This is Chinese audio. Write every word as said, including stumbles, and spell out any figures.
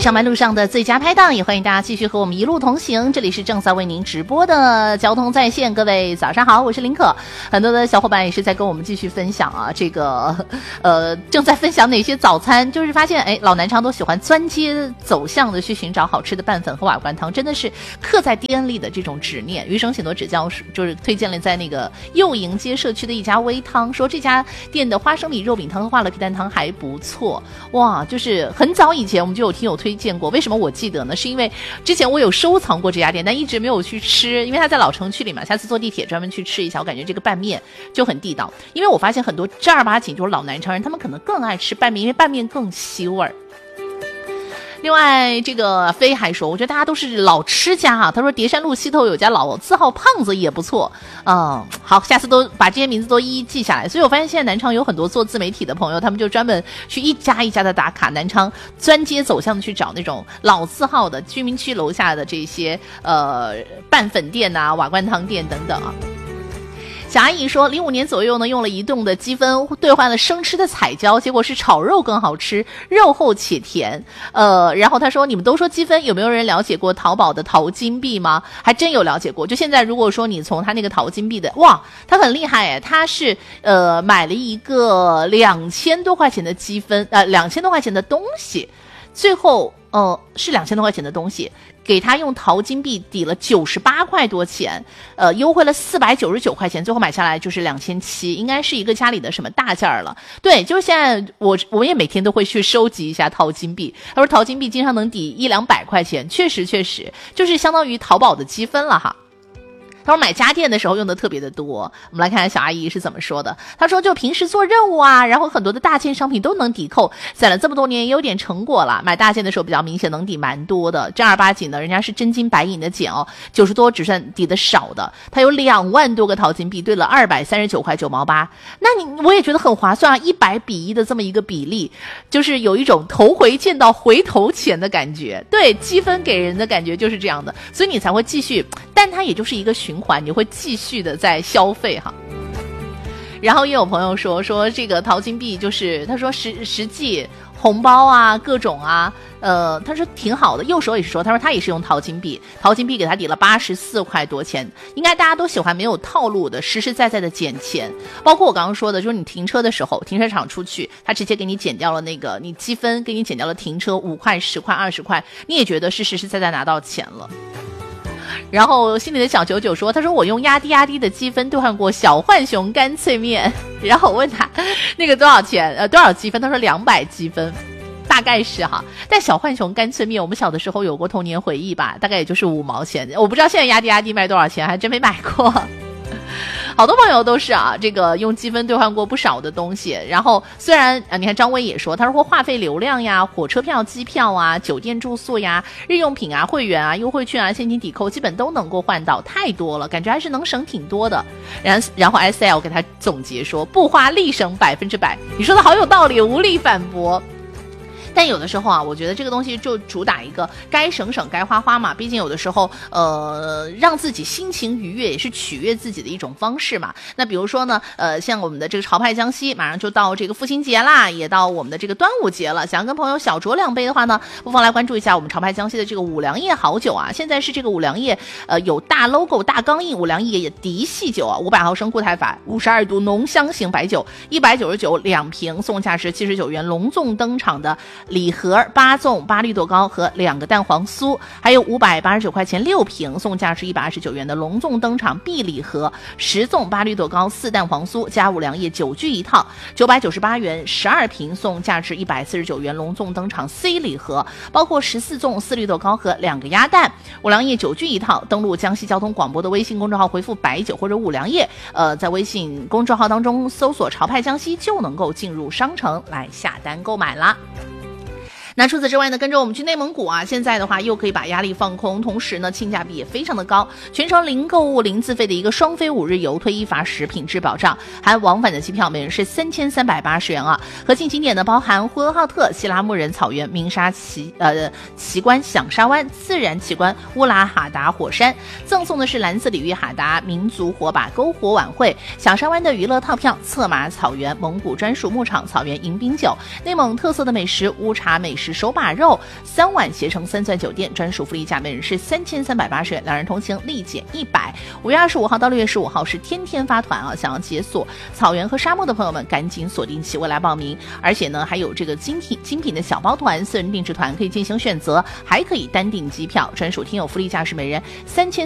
上班路上的最佳拍档，也欢迎大家继续和我们一路同行。这里是正在为您直播的交通在线，各位早上好，我是林可。很多的小伙伴也是在跟我们继续分享啊，这个呃正在分享哪些早餐，就是发现哎，老南昌都喜欢钻街走巷的去寻找好吃的拌粉和瓦罐汤，真的是刻在 D N 里的这种执念。余生许多指教就是推荐了在那个右营街社区的一家微汤，说这家店的花生米肉饼汤和花乐皮蛋汤还不错。哇，就是很早以前我们就有听友推荐过，为什么我记得呢？是因为之前我有收藏过这家店，但一直没有去吃，因为它在老城区里嘛，下次坐地铁专门去吃一下，我感觉这个拌面就很地道。因为我发现很多正儿八经就是老南昌人，他们可能更爱吃拌面，因为拌面更吸味儿。另外这个飞还说，我觉得大家都是老吃家啊，他说叠山路西头有家老字号胖子也不错。嗯，好，下次都把这些名字都一一记下来。所以我发现现在南昌有很多做自媒体的朋友，他们就专门去一家一家的打卡，南昌钻街走巷的去找那种老字号的居民区楼下的这些呃拌粉店啊、瓦罐汤店等等啊。小阿姨说，零五年左右呢，用了移动的积分兑换了生吃的彩椒，结果是炒肉更好吃，肉厚且甜。呃，然后她说，你们都说积分，有没有人了解过淘宝的淘金币吗？还真有了解过。就现在，如果说你从他那个淘金币的，哇，他很厉害哎，他是呃买了一个两千多块钱的积分，呃两千多块钱的东西，最后呃是两千多块钱的东西。给他用淘金币抵了九十八块多钱，呃，优惠了四百九十九块钱，最后买下来就是两千七，应该是一个家里的什么大件了。对，就是现在我我也每天都会去收集一下淘金币。他说淘金币经常能抵一两百块钱，确实确实就是相当于淘宝的积分了哈。他说买家电的时候用的特别的多，我们来看看小阿姨是怎么说的。他说就平时做任务啊，然后很多的大件商品都能抵扣，攒了这么多年也有点成果了。买大件的时候比较明显能抵蛮多的，正儿八经的人家是真金白银的捡哦，九十多只算抵的少的。他有两万多个淘金币，兑了二百三十九块九毛八，那你我也觉得很划算啊，一百比一的这么一个比例，就是有一种头回见到回头钱的感觉。对，积分给人的感觉就是这样的，所以你才会继续，但它也就是一个循环，你会继续的在消费哈。然后也有朋友说说这个淘金币，就是他说实实际红包啊各种啊，呃他说挺好的。右手也是说，他说他也是用淘金币，淘金币给他抵了八十四块多钱。应该大家都喜欢没有套路的实实在在的减钱，包括我刚刚说的，就是你停车的时候，停车场出去他直接给你减掉了那个你积分，给你减掉了停车五块十块二十块，你也觉得是实实在在拿到钱了。然后心里的小九九说，他说我用压低压低的积分兑换过小浣熊干脆面，然后我问他那个多少钱，呃多少积分，他说两百积分，大概是哈。但小浣熊干脆面我们小的时候有过童年回忆吧，大概也就是五毛钱，我不知道现在压低压低卖多少钱，还真没买过。好多朋友都是啊，这个用积分兑换过不少的东西。然后虽然啊，你看张威也说，他说话费流量呀、火车票、机票啊、酒店住宿呀、日用品啊、会员啊、优惠券啊、现金抵扣，基本都能够换到，太多了，感觉还是能省挺多的。然后然后 S L 给他总结说，不花立省百分之百。你说的好有道理，无力反驳。但有的时候啊，我觉得这个东西就主打一个该省省该花花嘛，毕竟有的时候呃让自己心情愉悦也是取悦自己的一种方式嘛。那比如说呢呃像我们的这个潮派江西马上就到这个父亲节啦，也到我们的这个端午节了，想要跟朋友小酌两杯的话呢，不妨来关注一下我们潮派江西的这个五粮液好酒啊。现在是这个五粮液呃有大 logo 大钢印五粮液嫡系酒啊，五百毫升固态法五十二度浓香型白酒一百九十九两瓶，送价值七十九元，隆重登场的礼盒八粽八绿豆糕和两个蛋黄酥，还有五百八十九块钱六瓶，送价是一百二十九元的隆重登场 B 礼盒，十粽八绿豆糕四蛋黄酥加五粮液九具一套，九百九十八元十二瓶，送价值一百四十九元，隆重登场 C 礼盒，包括十四粽四绿豆糕和两个鸭蛋，五粮液九具一套。登录江西交通广播的微信公众号，回复白酒或者五粮液，呃，在微信公众号当中搜索潮派江西，就能够进入商城来下单购买啦。那除此之外呢，跟着我们去内蒙古啊，现在的话又可以把压力放空，同时呢性价比也非常的高，全程零购物零自费的一个双飞五日游，退一罚十，品质保障，含往返的机票每人是三千三百八十元啊。核心景点呢包含呼和浩特、锡拉木仁草原、鸣沙奇呃奇观响沙湾、自然奇观乌拉哈达火山，赠送的是蓝色鲤鱼哈达民族火把篝火晚会、响沙湾的娱乐套票、策马草原、蒙古专属牧场草原迎宾酒、内蒙特色的美食乌茶美食是手把肉三碗携程三钻酒店专属福利价，每人是三千三百八十元，两人同行立减一百。五月二十五号到六月十五号是天天发团啊，想要解锁草原和沙漠的朋友们赶紧锁定起未来报名，而且呢还有这个精品精品的小包团、私人定制团可以进行选择，还可以单订机票，专属听友福利价是每人三千。